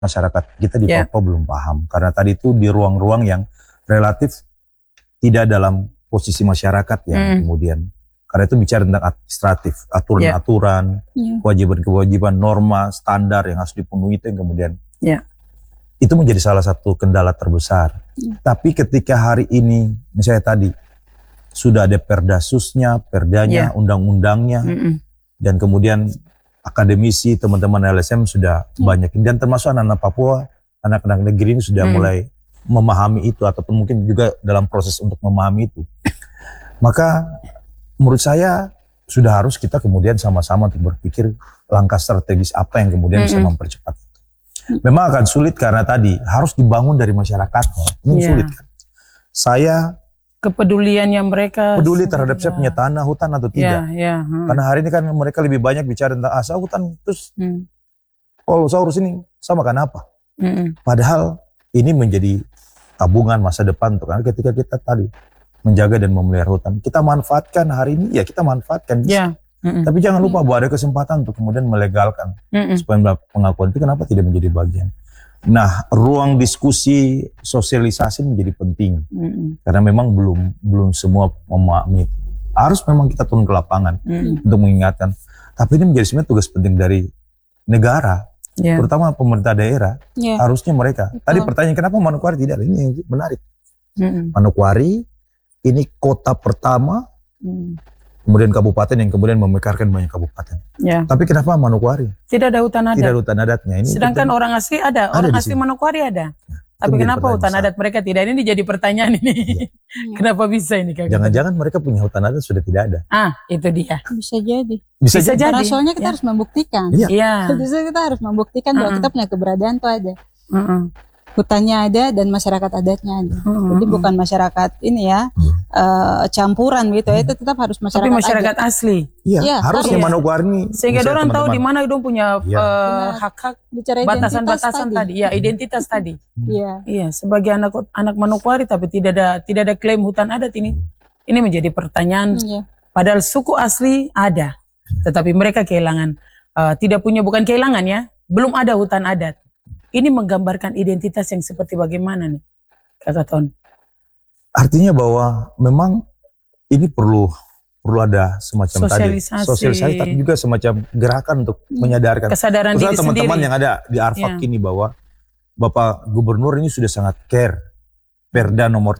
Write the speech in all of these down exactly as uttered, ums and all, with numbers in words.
masyarakat kita di Yeah. Papua belum paham. Karena tadi itu di ruang-ruang yang relatif tidak dalam posisi masyarakat yang Mm. kemudian. Karena itu bicara tentang administratif, aturan-aturan, Yeah. kewajiban-kewajiban, norma, standar yang harus dipenuhi itu yang kemudian. Yeah. Itu menjadi salah satu kendala terbesar. Yeah. Tapi ketika hari ini, misalnya tadi, sudah ada perdasusnya, perdanya, Yeah. undang-undangnya, Mm-mm. dan kemudian akademisi, teman-teman L S M sudah Hmm. banyak. Dan termasuk anak-anak Papua, anak-anak negeri ini sudah Hmm. mulai memahami itu, ataupun mungkin juga dalam proses untuk memahami itu. Maka menurut saya sudah harus kita kemudian sama-sama untuk berpikir langkah strategis apa yang kemudian bisa Mm-mm. mempercepat itu. Memang akan sulit karena tadi harus dibangun dari masyarakatnya. Ini Yeah. sulit kan. Saya Kepeduliannya mereka. peduli terhadap saya Ya. punya tanah, hutan atau Ya, tidak. ya. hmm. Karena hari ini kan mereka lebih banyak bicara tentang asa hutan, terus Hmm. kalau saya urus ini sama kan apa? Mm-mm. Padahal ini menjadi tabungan masa depan untuk karena ketika kita tadi menjaga dan memelihara hutan, kita manfaatkan hari ini, ya kita manfaatkan. bisa. Ya. Mm-mm. Tapi jangan lupa bahwa ada kesempatan untuk kemudian melegalkan Mm-mm. supaya pengakuan itu kenapa tidak menjadi bagian. Nah, ruang diskusi sosialisasi menjadi penting Mm-mm. karena memang belum belum semua memahami. Harus memang kita turun ke lapangan Mm-mm. untuk mengingatkan. Tapi ini menjadi sebenarnya tugas penting dari negara, Ya. terutama pemerintah daerah. Ya. Harusnya mereka. Betul. Tadi pertanyaan kenapa Manokwari tidak ada? Ini yang menarik. Mm-mm. Manokwari ini kota pertama, Mm. kemudian kabupaten yang kemudian memekarkan banyak kabupaten. Ya. Tapi kenapa Manokwari? Tidak ada hutan adat. Tidak ada hutan adatnya. Ini Sedangkan penting. orang asli ada, Ada orang di asli sini. Manokwari ada. itu Tapi menjadi kenapa pertanyaan hutan besar. adat mereka tidak? Ini jadi pertanyaan ini. Iya. Kenapa bisa ini Kak? Jangan-jangan mereka punya hutan adat sudah tidak ada. Ah, itu dia. Bisa jadi. Bisa, Bisa jadi. Karena jadi. soalnya kita Ya. harus membuktikan. Iya. Iya. Justru kita harus membuktikan bahwa Mm-mm. kita punya keberadaan tuh ada. Mm-mm. Hutannya ada dan masyarakat adatnya ada. Mm-mm. Jadi bukan masyarakat ini ya eh, campuran gitu ya. Itu tetap harus masyarakat, Tapi masyarakat adat. asli. Iya, Iya, harusnya harus. Manokwari ini. Sehingga misalnya orang tahu teman-teman. di mana dong punya Iya. eh, Benar. hak-hak, Bicara identitas batasan-batasan tadi. Ya, identitas tadi. Iya. Iya, sebagai anak anak Manokwari tapi tidak ada tidak ada klaim hutan adat ini. Ini menjadi pertanyaan. Iya. Padahal suku asli ada, tetapi mereka kehilangan eh, tidak punya bukan kehilangan ya, belum ada hutan adat. Ini menggambarkan identitas yang seperti bagaimana nih, Kakak Ton? Artinya bahwa memang ini perlu perlu ada semacam Sosialisasi. tadi sosialisasi, tapi juga semacam gerakan untuk menyadarkan. Kesadaran Khususnya diri teman-teman sendiri. yang ada di Arfak Iya. ini bahwa Bapak Gubernur ini sudah sangat care. Perda nomor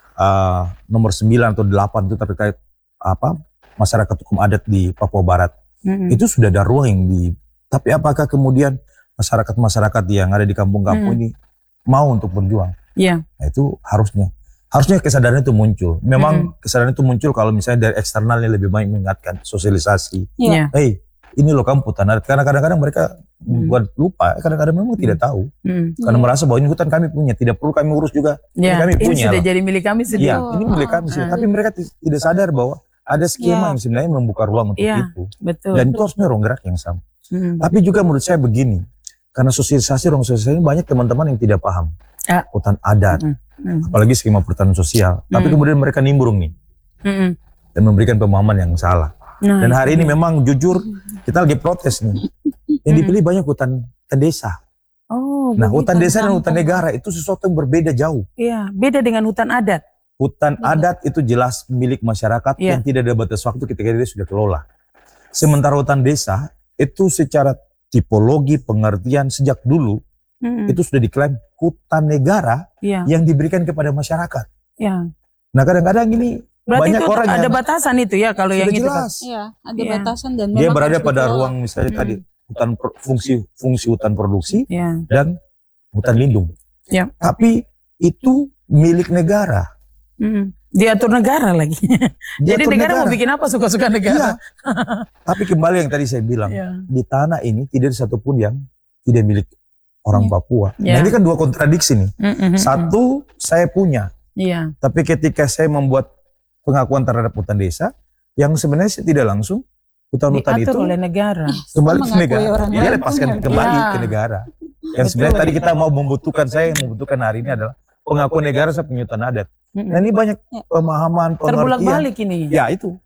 uh, nomor sembilan atau delapan itu terkait apa masyarakat hukum adat di Papua Barat. Mm-mm. Itu sudah ada ruang yang di. Tapi apakah kemudian masyarakat-masyarakat yang ada di kampung-kampung Hmm. ini mau untuk berjuang? Iya. Nah, itu harusnya harusnya kesadaran itu muncul. Memang kesadaran itu muncul kalau misalnya dari eksternalnya lebih banyak mengingatkan, sosialisasi. Iya. Hei, ini loh kamu hutan adat. Karena kadang-kadang mereka Hmm. buat lupa, kadang-kadang memang Hmm. tidak tahu. Mm. Karena Iya. merasa bahwa ini hutan kami punya, tidak perlu kami urus juga. Ya, kami ini punya sudah loh. jadi milik kami Iya, sendiri. ini milik kami sih. Ah. Tapi mereka ti- tidak sadar bahwa ada skema Iya. yang sebenarnya membuka ruang untuk Iya. itu. Betul. Dan itu harusnya ruang gerak yang sama. Mm. Tapi juga menurut saya begini, karena sosialisasi, ruang sosialisasi ini banyak teman-teman yang tidak paham. Ah. Hutan adat, Mm. Mm. apalagi skema perhutanan sosial. Tapi Hmm. kemudian mereka nimbrung nih Mm-mm. dan memberikan pemahaman yang salah. Nah, Dan itu hari ini dia. memang jujur kita lagi protes nih. Yang Hmm. dipilih banyak hutan desa. Oh, Nah, begitu. hutan desa dan hutan kampung. negara itu sesuatu yang berbeda jauh. Iya, beda dengan hutan adat. Hutan Betul. adat itu jelas milik masyarakat Iya. yang tidak ada batas waktu ketika dia sudah kelola. Sementara hutan desa itu secara tipologi pengertian sejak dulu Mm-mm. itu sudah diklaim hutan negara Iya, yang diberikan kepada masyarakat. iya. Nah, kadang-kadang ini Berarti banyak itu orang ada yang batasan itu ya kalau sudah yang itu. Kak? jelas. Iya, ada Iya. batasan dan Dia memang berada harus pada dikelola. ruang misalnya Hmm. tadi hutan pro- fungsi fungsi hutan produksi Iya. dan hutan lindung. Ya. Tapi itu milik negara. Mm-mm. Diatur negara lagi. Jadi Diatur negara, mau bikin apa suka-suka Iya. negara. Tapi kembali yang tadi saya bilang, Iya. di tanah ini tidak ada satupun yang tidak milik orang Iya. Papua. Iya. Nah, ini kan dua kontradiksi nih. Mm-mm. Satu, saya punya. Iya. Tapi ketika saya membuat pengakuan terhadap hutan desa, yang sebenarnya saya tidak langsung, hutan-hutan itu Diatur oleh negara. kembali ke Mengakui negara. orang Dia lain lepaskan punya. kembali Iya. ke negara. Yang Betul. sebenarnya tadi kita mau membutuhkan, saya yang membutuhkan hari ini adalah pengakuan negara saya punya hutan adat. Mm-mm. Nah, ini banyak Ya. pemahaman, pengertian. Terbulak-balik ini. Ya itu.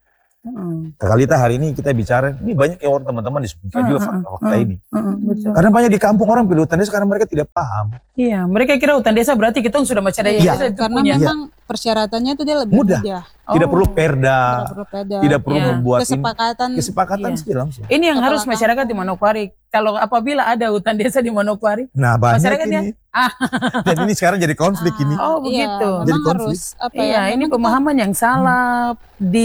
Mm. Kakalita hari ini kita bicara, ini banyak yang orang teman-teman disebutkan Mm, juga mm, fakta-fakta mm, ini. mm, betul. Karena banyak di kampung orang pilih hutan desa karena mereka tidak paham. Iya, mereka kira hutan desa berarti kita sudah macam daya Iya. desa itu Karena punya. memang persyaratannya itu dia lebih Mudah. mudah. Tidak Oh. perlu perda, Tidak perlu peda. tidak perlu Iya. membuat ini. kesepakatan. Kesepakatan Iya. sih langsung. Ini yang Kepala harus masyarakat di Manokwari. Kalau apabila ada hutan desa di Manokwari, Nah banyak masyarakatnya, ini. ah. Dan ini sekarang jadi konflik ini. Oh Iya, begitu. memang Jadi konflik. harus apa ya? Iya, ini memang kita- pemahaman yang salah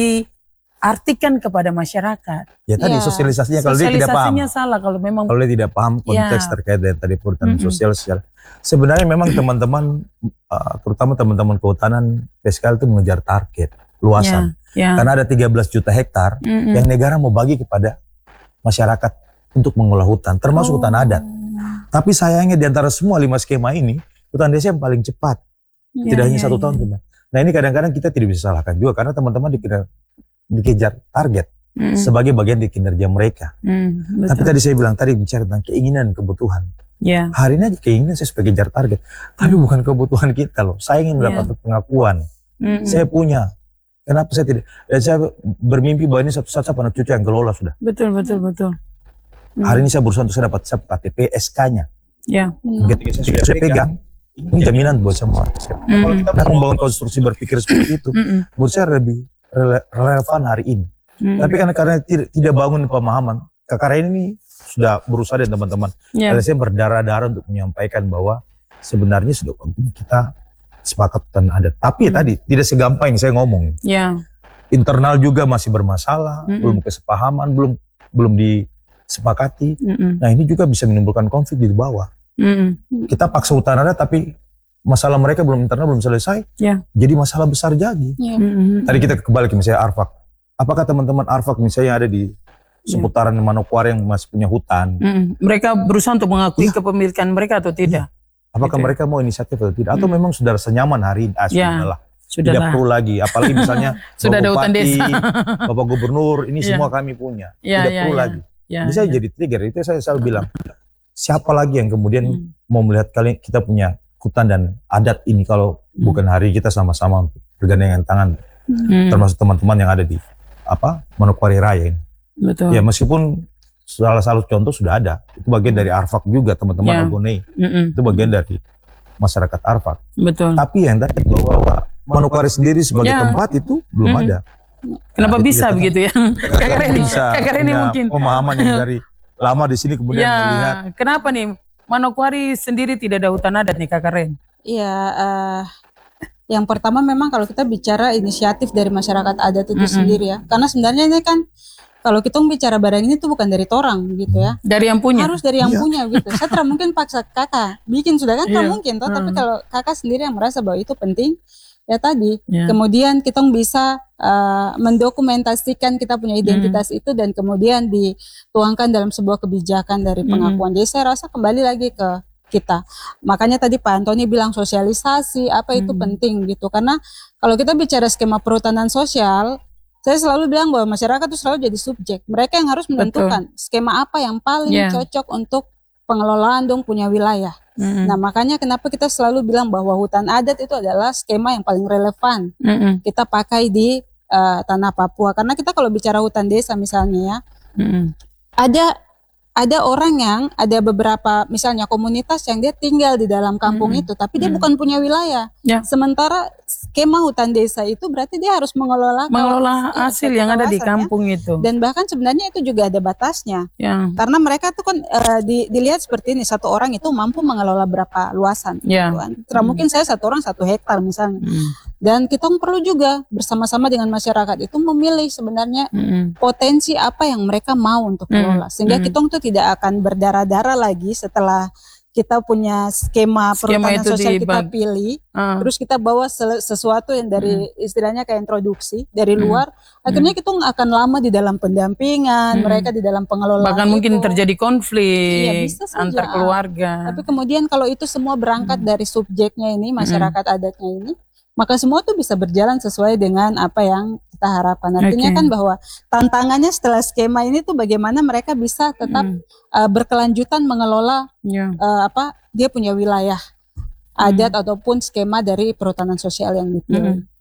diartikan kepada masyarakat. Ya tadi Iya. sosialisasinya kalau dia tidak paham. Sosialisasinya salah kalau memang. Kalau dia tidak paham konteks Ya. terkait dengan tadi perhutanan Mm-mm. sosial secara sebenarnya memang teman-teman uh, terutama teman-teman kehutanan P S K L itu mengejar target luasan. Ya, ya. Karena ada tiga belas juta hektar Mm-mm. yang negara mau bagi kepada masyarakat untuk mengolah hutan, termasuk Oh. hutan adat. Tapi sayangnya di antara semua lima skema ini, hutan desa yang paling cepat. Ya, Tidak hanya ya, satu ya. tahun. Cuma. Nah ini kadang-kadang kita tidak bisa salahkan juga karena teman-teman dikejar, dikejar target Mm, sebagai bagian dari kinerja mereka. mm, Tapi betul. tadi saya bilang tadi bicara tentang keinginan dan kebutuhan. Ya, Hari ini aja keinginan saya sebagai kejar target. Tapi bukan kebutuhan kita loh. Saya ingin Iya. mendapat pengakuan. mm, Saya punya. Kenapa saya tidak? Dan saya bermimpi bahwa ini satu saat saya punya cucu yang kelola sudah. betul, betul, betul. Mm, Hari ini saya berusaha untuk saya dapat saya K T P S K-nya. Ya, Hmm. Ketika saya sudah saya pegang, ini jaminan buat semua. Kalau kita mau membangun konstruksi berpikir seperti itu, mm, mm, menurut saya lebih rele- relevan hari ini. mm. Tapi karena karena tidak, tidak bangun pemahaman, Kak Karen ini sudah berusaha dan teman-teman. Ya, L S M berdarah-darah untuk menyampaikan bahwa sebenarnya sudah waktunya kita sepakat dan ada. Tapi ya tadi tidak segampang yang saya ngomong. ya, Internal juga masih bermasalah, Mm-mm. belum kesepahaman, belum belum disepakati. mm, mm, Nah ini juga bisa menimbulkan konflik di bawah. mm, mm. Kita paksa hutan adat tapi masalah mereka belum internal belum selesai. Ya. Jadi masalah besar jadi. Iya. Mm, mm. Tadi kita kembali ke misalnya Arfak. Apakah teman-teman Arfak misalnya yang ada di seputaran Manokwari yang masih punya hutan, Mm, mm. Mereka berusaha untuk mengakui Iya. kepemilikan mereka atau tidak? apakah Gitu ya. mereka mau inisiatif atau tidak? Atau memang sudah senyaman hari ini? Ah, Ya, sudahlah. Sudah Tidak lah. perlu lagi. Apalagi misalnya Sudah Bapak ada hutan Bupati, desa. Bapak Gubernur, ini Iya. semua kami punya. Ya, tidak ya, perlu ya. lagi. Ya, Bisa ya. jadi trigger. Itu saya selalu bilang. Siapa lagi yang kemudian Hmm. mau melihat kalian kita punya hutan dan adat ini kalau Hmm. bukan hari kita sama-sama bergandengan tangan, Mm, termasuk teman-teman yang ada di apa Manokwari Raya ini. betul. Ya meskipun salah satu contoh sudah ada, itu bagian dari Arfak juga teman-teman Ya. Algonei, Mm, mm. itu bagian dari masyarakat Arfak. Betul. Tapi yang tadi bahwa Manokwari sendiri sebagai Ya. tempat itu belum Mm-mm. ada. Kenapa Nah, itu bisa dia begitu ya? Kakak Reni, Bisa Kakak Reni punya mungkin. pemahaman yang dari lama di sini kemudian melihat. Ya, kenapa nih Manokwari sendiri tidak ada hutan adat nih Kakak Ren? Iya, eh, yang pertama memang kalau kita bicara inisiatif dari masyarakat adat itu Mm-mm. sendiri ya, karena sebenarnya ini kan kalau kita bicara barang ini tuh bukan dari torang gitu ya, Dari yang punya? harus dari yang Iya. punya gitu. Saya tidak mungkin paksa kakak bikin sudah kan, tidak Iya. mungkin toh. Tapi Hmm. kalau kakak sendiri yang merasa bahwa itu penting, ya tadi. Ya. Kemudian kita bisa uh, mendokumentasikan kita punya identitas itu dan kemudian dituangkan dalam sebuah kebijakan dari Hmm. pengakuan. Jadi saya rasa kembali lagi ke kita. Makanya tadi Pak Antoni bilang sosialisasi apa itu Hmm. penting gitu. Karena kalau kita bicara skema perhutanan sosial, saya selalu bilang bahwa masyarakat itu selalu jadi subjek. Mereka yang harus menentukan skema apa yang paling Ya. cocok untuk pengelolaan dong punya wilayah. Mm-mm. Nah makanya kenapa kita selalu bilang bahwa hutan adat itu adalah skema yang paling relevan Mm-mm. kita pakai di uh, tanah Papua. Karena kita kalau bicara hutan desa misalnya ya, Mm-mm. ada ada orang yang ada beberapa misalnya komunitas yang dia tinggal di dalam kampung Mm-mm. itu, tapi dia Mm. bukan punya wilayah. Ya. Sementara skema hutan desa itu berarti dia harus mengelola Mengelola kawasan- hasil iya, yang ada di kawasan ya. kampung itu. Dan bahkan sebenarnya itu juga ada batasnya. Ya. Karena mereka tuh kan eh, di- dilihat seperti ini, satu orang itu mampu mengelola berapa luasan. Ya. gitu kan. Tidak mungkin saya satu orang satu hektar misalnya. Mm. Dan kita perlu juga bersama-sama dengan masyarakat itu memilih sebenarnya Mm-mm. potensi apa yang mereka mau untuk Mm. kelola. Sehingga Mm. kita tuh tidak akan berdarah-darah lagi setelah kita punya skema, Skema perhutanan itu sosial kita dibag- pilih. Ah. Terus kita bawa sel- sesuatu yang dari istilahnya kayak introduksi dari Mm. luar. Akhirnya kita nggak akan lama di dalam pendampingan, Mm. mereka di dalam pengelolaan. Bahkan mungkin itu. terjadi konflik Iya, bisa saja. antar keluarga. Tapi kemudian kalau itu semua berangkat dari subjeknya ini, masyarakat adatnya ini, maka semua tuh bisa berjalan sesuai dengan apa yang kita harapkan. Artinya Oke. kan bahwa tantangannya setelah skema ini tuh bagaimana mereka bisa tetap Mm. uh, berkelanjutan mengelola Ya. uh, apa dia punya wilayah adat ataupun skema dari perhutanan sosial yang dipilih. Mm.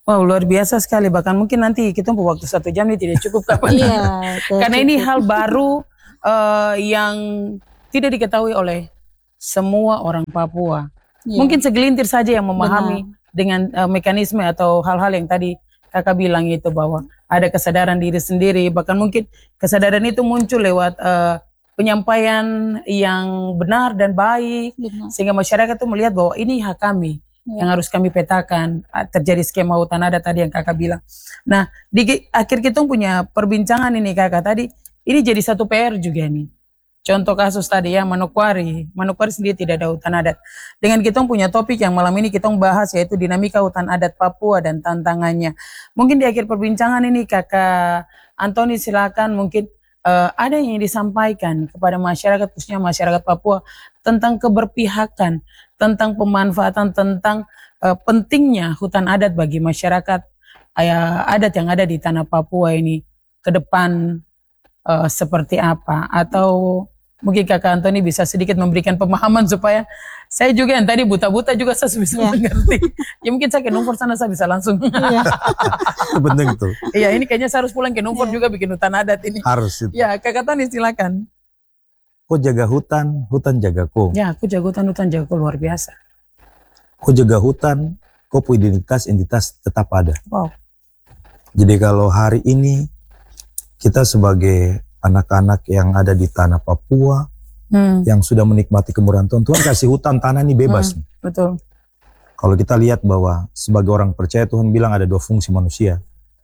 Wow, luar biasa sekali. Bahkan mungkin nanti kita mau waktu satu jam ini tidak cukup kapan. Iya, Karena ini hal baru uh, yang tidak diketahui oleh semua orang Papua. Iya. Mungkin segelintir saja yang memahami Benar. dengan uh, mekanisme atau hal-hal yang tadi kakak bilang itu, bahwa ada kesadaran diri sendiri. Bahkan mungkin kesadaran itu muncul lewat uh, penyampaian yang benar dan baik. Benar. Sehingga masyarakat itu melihat bahwa ini hak kami. Ya. Yang harus kami petakan. Terjadi skema hutan adat tadi yang kakak bilang. Nah, di akhir kita punya perbincangan ini kakak tadi, ini jadi satu P R juga nih. Contoh kasus tadi ya, Manokwari. Manokwari sendiri tidak ada hutan adat. Dengan kita punya topik yang malam ini kita bahas, yaitu dinamika hutan adat Papua dan tantangannya. Mungkin di akhir perbincangan ini kakak Antoni silakan mungkin uh, ada yang disampaikan kepada masyarakat, khususnya masyarakat Papua, tentang keberpihakan, tentang pemanfaatan, tentang uh, pentingnya hutan adat bagi masyarakat uh, adat yang ada di tanah Papua ini ke depan uh, seperti apa, atau mungkin kakak Antoni bisa sedikit memberikan pemahaman supaya saya juga yang tadi buta-buta juga saya bisa Ya. mengerti. Ya mungkin saya ke Numfor sana saya bisa langsung. Iya. Itu penting tuh. Iya, ini kayaknya saya harus pulang ke Numfor juga bikin hutan adat ini. Harus itu. Ya, kakak Antoni silakan. Kau jaga hutan, hutan jaga kau. Ya, aku jago hutan-hutan jago luar biasa. Kau jaga hutan, kau punya identitas, identitas tetap ada. Wow. Jadi kalau hari ini kita sebagai anak-anak yang ada di tanah Papua, Hmm, yang sudah menikmati kemurahan Tuhan, Tuhan kasih hutan tanah ini bebas. hmm, betul. Kalau kita lihat bahwa sebagai orang percaya, Tuhan bilang ada dua fungsi manusia.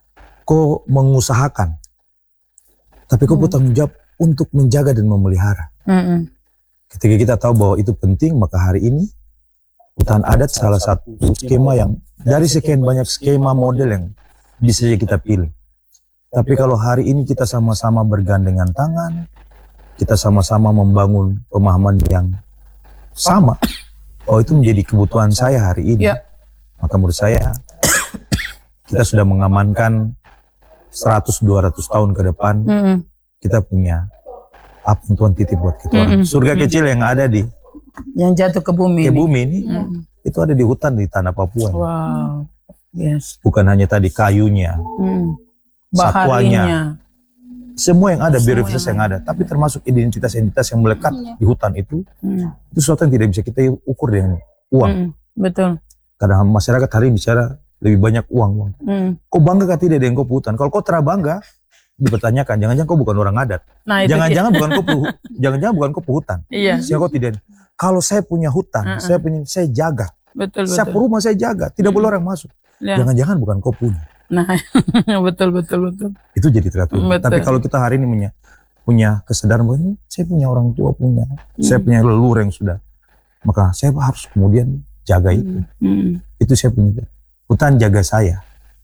Kau mengusahakan, tapi kau Hmm. bertanggung jawab untuk menjaga dan memelihara. Hmm, hmm. Ketika kita tahu bahwa itu penting, maka hari ini hutan adat salah satu skema yang dari sekian banyak skema model yang bisa kita pilih. Tapi kalau hari ini kita sama-sama bergandengan tangan, kita sama-sama membangun pemahaman yang sama, oh itu menjadi kebutuhan saya hari ini. Ya. Maka menurut saya kita sudah mengamankan seratus dua ratus tahun ke depan, Hmm, hmm. kita punya apa yang Tuhan titip buat kita orang. Mm-mm. Surga kecil yang ada di Yang jatuh ke bumi. ke ini. bumi ini, Hmm. itu ada di hutan di tanah Papua. Wow. Yes. Bukan hanya tadi kayunya, Hmm. Satwanya. Baharinya. semua yang ada, Semua biodiversitas yang yang ada, tapi termasuk identitas-identitas yang melekat Iya. di hutan itu, Hmm. itu sesuatu yang tidak bisa kita ukur dengan uang. Hmm. Betul. Kadang masyarakat hari ini bicara lebih banyak uang. uang. Hmm. Kau bangga kah tidak dengan kau hutan? Kalau kau terabangga, dipertanyakan, jangan-jangan kau bukan orang adat. Nah, itu Jangan-jangan bukan kau pu- jangan-jangan bukan kau hutan. dia. Iya. Siapa kau tidak? Kalau saya punya hutan, Uh-uh. saya punya, saya jaga. Betul, Saya betul. rumah saya jaga, tidak boleh orang masuk. Ya. Jangan-jangan bukan kau punya. Nah, betul, betul, betul. Itu jadi teratur. Betul. Tapi kalau kita hari ini punya punya kesadaran bahwa ini saya punya orang tua punya, saya punya leluhur yang sudah, maka saya harus kemudian jaga itu. Hmm. Itu saya punya. Hutan jaga saya,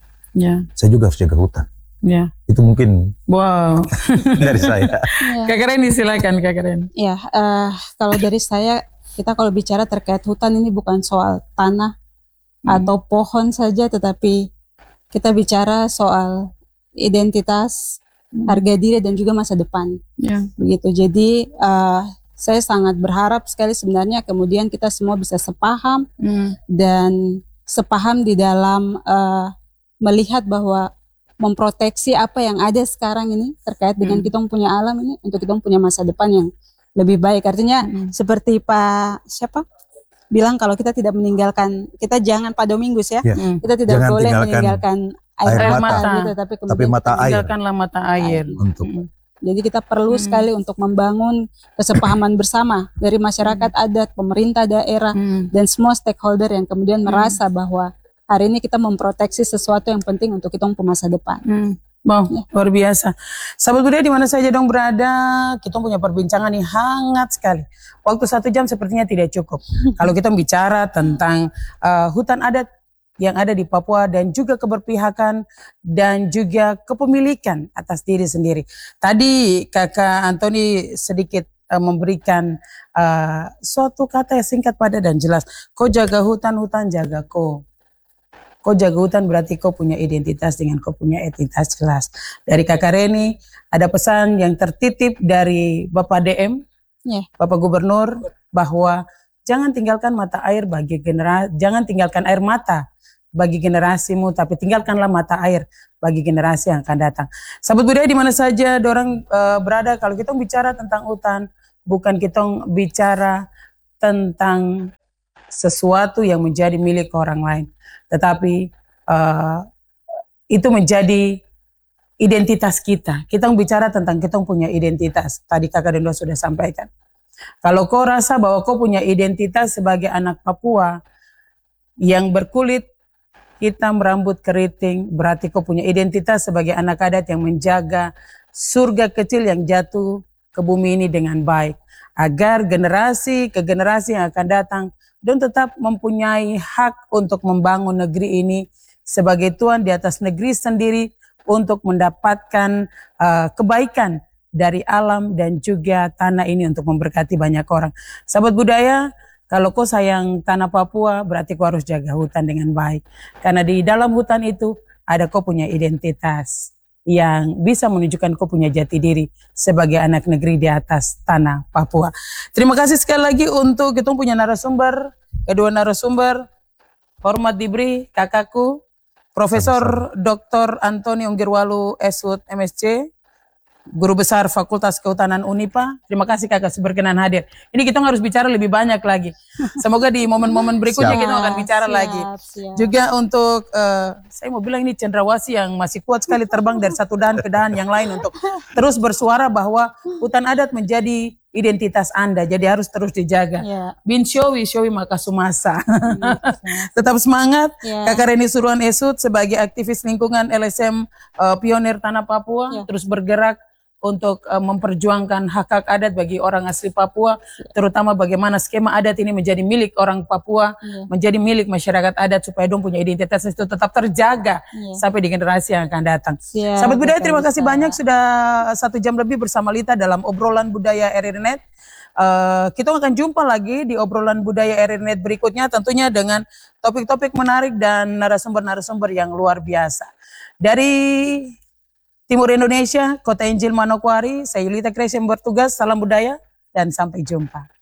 Ya, saya juga harus jaga hutan. ya. Itu mungkin Wow. dari saya. Iya. Kak Reni silakan, Kak Reni. Ya, eh, kalau dari saya, kita kalau bicara terkait hutan ini bukan soal tanah Hmm. atau pohon saja, tetapi kita bicara soal identitas, Hmm. harga diri, dan juga masa depan. Ya. Begitu. Jadi eh, saya sangat berharap sekali sebenarnya kemudian kita semua bisa sepaham Hmm. dan sepaham di dalam eh, melihat bahwa memproteksi apa yang ada sekarang ini terkait dengan Hmm. kita punya alam ini untuk kita punya masa depan yang lebih baik. Artinya Hmm. seperti Pak siapa bilang, kalau kita tidak meninggalkan, kita jangan Pak Domingus ya, Ya. Hmm. kita tidak Jangan boleh tinggalkan meninggalkan air, air mata, mata. gitu, tapi kemudian Tapi mata kita- air. Tinggalkanlah mata air. Untuk Hmm. jadi kita perlu Hmm. sekali untuk membangun kesepahaman bersama dari masyarakat adat, pemerintah daerah, Hmm. dan semua stakeholder yang kemudian Hmm. merasa bahwa hari ini kita memproteksi sesuatu yang penting untuk kita untuk masa depan. Hmm. Wow, luar biasa. Sahabat budaya di mana saja dong berada, kita punya perbincangan yang hangat sekali. Waktu satu jam sepertinya tidak cukup. Kalau kita bicara tentang uh, hutan adat yang ada di Papua dan juga keberpihakan dan juga kepemilikan atas diri sendiri. Tadi Kakak Antoni sedikit uh, memberikan uh, suatu kata yang singkat, padat dan jelas. Kau jaga hutan, hutan jaga kau. Kau jaga hutan berarti kau punya identitas dengan kau punya identitas jelas. Dari Kakak Reni ada pesan yang tertitip dari Bapak D M, Ya. Bapak Gubernur, bahwa jangan tinggalkan mata air bagi generasi, jangan tinggalkan air mata bagi generasimu, tapi tinggalkanlah mata air bagi generasi yang akan datang. Sahabat budaya di mana saja dorang uh, berada, kalau kita bicara tentang hutan, bukan kita bicara tentang sesuatu yang menjadi milik orang lain, tetapi uh, itu menjadi identitas kita. Kita bicara tentang kita punya identitas. Tadi kakak dan dua sudah sampaikan. Kalau kau rasa bahwa kau punya identitas sebagai anak Papua yang berkulit hitam, rambut keriting, berarti kau punya identitas sebagai anak adat yang menjaga surga kecil yang jatuh ke bumi ini dengan baik. Agar generasi ke generasi yang akan datang dan tetap mempunyai hak untuk membangun negeri ini sebagai tuan di atas negeri sendiri untuk mendapatkan uh, kebaikan dari alam dan juga tanah ini untuk memberkati banyak orang. Sahabat budaya, kalau kau sayang tanah Papua, berarti kau harus jaga hutan dengan baik. Karena di dalam hutan itu ada kau punya identitas yang bisa menunjukkan kau punya jati diri sebagai anak negeri di atas tanah Papua. Terima kasih sekali lagi untuk kita punya narasumber, kedua narasumber, hormat diberi kakakku, Profesor Doktor Antoni Ongirwalu S U T M S C, Guru Besar Fakultas Kehutanan Unipa. Terima kasih kakak berkenan hadir. Ini kita harus bicara lebih banyak lagi. Semoga di momen-momen berikutnya Siap. kita akan bicara Siap, lagi. siap. Juga untuk, uh, saya mau bilang ini cendrawasih yang masih kuat sekali terbang dari satu dahan ke dahan yang lain untuk terus bersuara bahwa hutan adat menjadi identitas Anda. Jadi harus terus dijaga. Ya. Bin Showi, Showi Makasumasa. Iya, Tetap semangat. Ya. Kakak Reni Suruhan Esut sebagai aktivis lingkungan L S M uh, Pionir Tanah Papua Ya. terus bergerak untuk uh, memperjuangkan hak-hak adat bagi orang asli Papua, terutama bagaimana skema adat ini menjadi milik orang Papua, Ya. menjadi milik masyarakat adat supaya dong punya identitas itu tetap terjaga Ya. sampai di generasi yang akan datang. Siap, Sahabat budaya, Bapak terima kasih Lisa. banyak sudah satu jam lebih bersama Lita dalam obrolan budaya R R Net. Uh, kita akan jumpa lagi di obrolan budaya R R Net berikutnya, tentunya dengan topik-topik menarik dan narasumber-narasumber yang luar biasa. Dari Timur Indonesia, Kota Injil Manokwari, saya Yulita Kres yang bertugas, salam budaya dan sampai jumpa.